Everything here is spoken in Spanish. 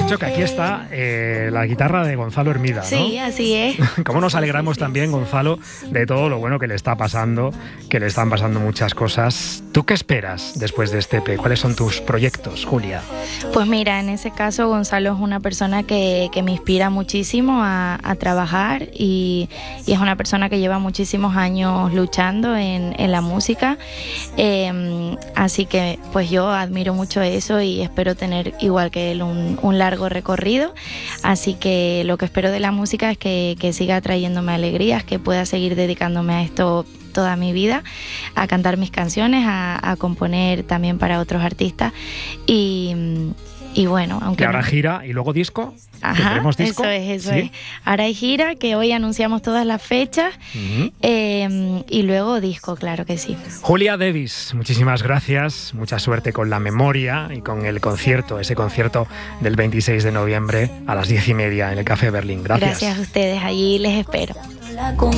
dicho que aquí está la guitarra de Gonzalo Hermida, ¿no? Sí, así es. Cómo nos alegramos también, Gonzalo, de todo lo bueno que le está pasando, que le están pasando muchas cosas. ¿Tú qué esperas después de este EP? ¿Cuáles son tus proyectos, Julia? Pues mira, en ese caso Gonzalo es una persona que me inspira muchísimo a trabajar y es una persona que lleva muchísimos años luchando en la música, así que pues yo admiro mucho eso y espero tener igual que él un largo recorrido, así que lo que espero de la música es que siga trayéndome alegrías, que pueda seguir dedicándome a esto toda mi vida, a cantar mis canciones, a componer también para otros artistas y bueno, aunque... ¿Y ahora gira y luego disco? Ajá, ¿Tendremos disco? Eso ¿Sí? es. Ahora hay gira, que hoy anunciamos todas las fechas, y luego disco, claro que sí. Julia Davis, muchísimas gracias, mucha suerte con la memoria y con el concierto, ese concierto del 26 de noviembre a las 10:30 en el Café Berlín. Gracias. Gracias a ustedes, allí les espero.